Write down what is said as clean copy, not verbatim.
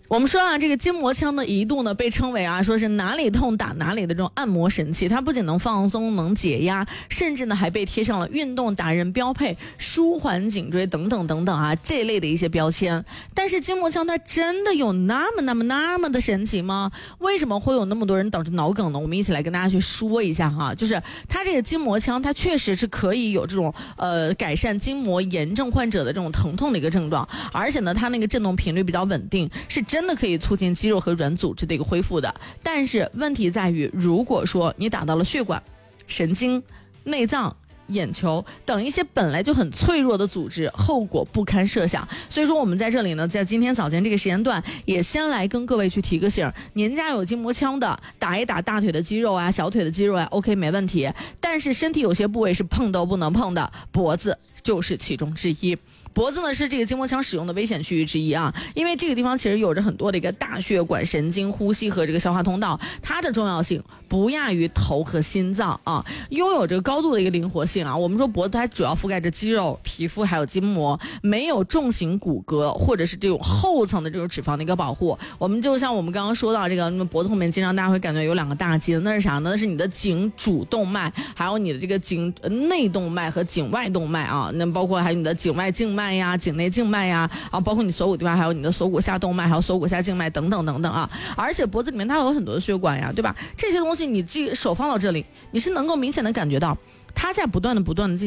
我们说啊，这个筋膜枪呢一度呢被称为啊，说是哪里痛打哪里的这种按摩神器。它不仅能放松、能解压，甚至呢还被贴上了运动达人标配、舒缓颈椎等等等等啊这类的一些标签。但是筋膜枪它真的有那么的神奇吗？为什么会有那么多人导致脑梗呢？我们一起来跟大家去说一下哈，就是它这个筋膜枪，它确实是可以有这种改善筋膜炎症患者的这种疼痛的一个症状，而且呢它那个振动频率比较稳定，是真的可以促进肌肉和软组织的一个恢复的。但是问题在于，如果说你打到了血管、神经、内脏、眼球等一些本来就很脆弱的组织，后果不堪设想。所以说我们在这里呢，在今天早间这个时间段，也先来跟各位去提个醒，您家有筋膜枪的，打一打大腿的肌肉啊，小腿的肌肉啊 OK 没问题。但是身体有些部位是碰都不能碰的，脖子就是其中之一。脖子呢是这个筋膜枪使用的危险区域之一啊，因为这个地方其实有着很多的一个大血管、神经、呼吸和这个消化通道，它的重要性不亚于头和心脏啊，拥有这个高度的一个灵活性啊。我们说脖子它主要覆盖着肌肉、皮肤还有筋膜，没有重型骨骼或者是这种后层的这种脂肪的一个保护。我们就像我们刚刚说到这个脖子后面经常大家会感觉有两个大筋，那是啥呢？那是你的颈主动脉，还有你的这个颈内动脉和颈外动脉啊，那包括还有你的颈外静脉呀、颈内静脉呀，啊，包括你锁骨地方，还有你的锁骨下动脉，还有锁骨下静脉等等等等啊。而且脖子里面它有很多的血管呀，对吧？这些东西你手放到这里，你是能够明显的感觉到它在不断的